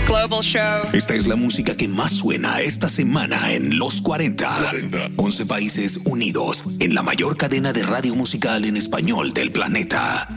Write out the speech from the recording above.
Global Show. Esta es la música que más suena esta semana en Los 40. 11 países unidos en la mayor cadena de radio musical en español del planeta.